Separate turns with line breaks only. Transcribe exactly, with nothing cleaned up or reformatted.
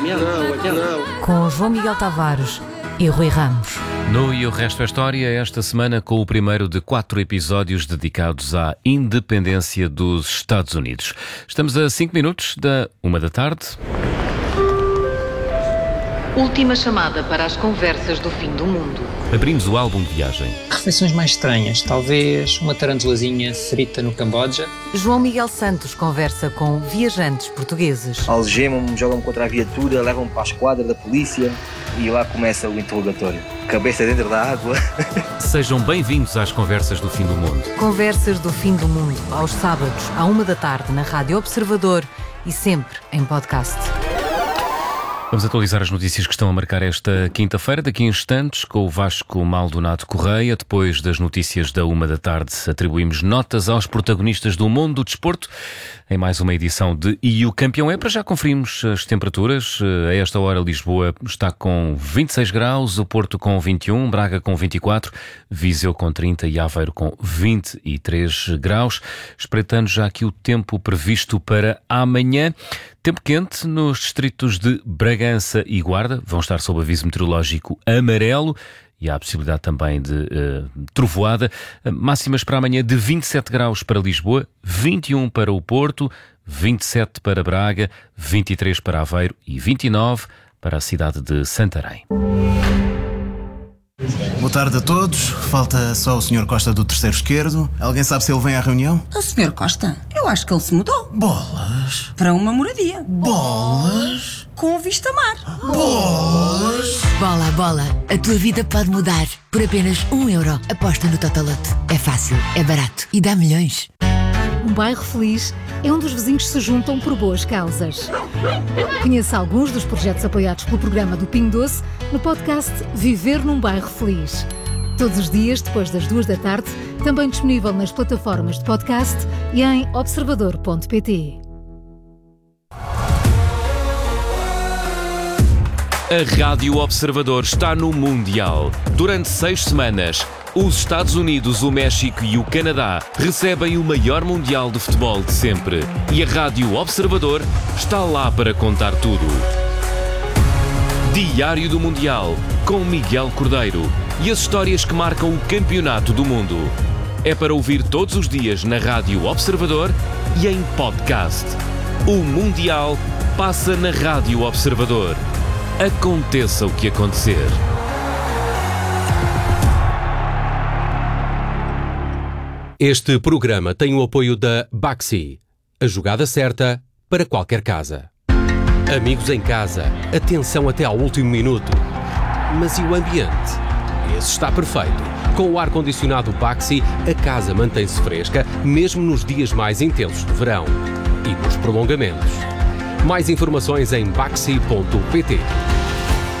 Com João Miguel Tavares e Rui Ramos.
No E o Resto é História, esta semana com o primeiro de quatro episódios dedicados à independência dos Estados Unidos. Estamos a cinco minutos da uma da tarde.
Última chamada para as conversas do fim do mundo.
Abrimos o álbum de viagem.
Refeições mais estranhas, talvez uma tarantulazinha frita no Camboja.
João Miguel Santos conversa com viajantes portugueses.
Algemam-me, jogam-me contra a viatura, levam-me para a esquadra da polícia e lá começa o interrogatório. Cabeça dentro da água.
Sejam bem-vindos às conversas do fim do mundo.
Conversas do fim do mundo, aos sábados, à uma da tarde, na Rádio Observador e sempre em podcast.
Vamos atualizar as notícias que estão a marcar esta quinta-feira, daqui a instantes, com o Vasco Maldonado Correia. Depois das notícias da uma da tarde, atribuímos notas aos protagonistas do mundo do desporto, em mais uma edição de E U Campeão é. Para já conferimos as temperaturas. A esta hora, Lisboa está com vinte e seis graus, o Porto com vinte e um, Braga com vinte e quatro, Viseu com trinta e Aveiro com vinte e três graus. Espreitando já aqui o tempo previsto para amanhã. Tempo quente nos distritos de Bragança e Guarda, vão estar sob aviso meteorológico amarelo e há a possibilidade também de uh, trovoada. Máximas para amanhã de vinte e sete graus para Lisboa, vinte e um para o Porto, vinte e sete para Braga, vinte e três para Aveiro e vinte e nove para a cidade de Santarém.
Boa tarde a todos. Falta só o senhor Costa do terceiro esquerdo. Alguém sabe se ele vem à reunião?
O senhor Costa? Eu acho que ele se mudou.
Bolas.
Para uma moradia.
Bolas.
Com vista mar.
Bolas.
Bola, bola. A tua vida pode mudar. Por apenas um euro. Aposta no Totoloto. É fácil, é barato e dá milhões.
Um bairro feliz é onde os vizinhos se juntam por boas causas. Conheça alguns dos projetos apoiados pelo programa do Pingo Doce no podcast Viver num Bairro Feliz. Todos os dias, depois das duas da tarde, também disponível nas plataformas de podcast e em observador ponto pt.
A Rádio Observador está no Mundial. Durante seis semanas, os Estados Unidos, o México e o Canadá recebem o maior Mundial de futebol de sempre. E a Rádio Observador está lá para contar tudo. Diário do Mundial, com Miguel Cordeiro. E as histórias que marcam o campeonato do mundo. É para ouvir todos os dias na Rádio Observador e em podcast. O Mundial passa na Rádio Observador. Aconteça o que acontecer.
Este programa tem o apoio da Baxi, a jogada certa para qualquer casa. Amigos em casa, atenção até ao último minuto. Mas e o ambiente? Esse está perfeito. Com o ar-condicionado Baxi, a casa mantém-se fresca, mesmo nos dias mais intensos de verão. E nos prolongamentos. Mais informações em baxi ponto pt.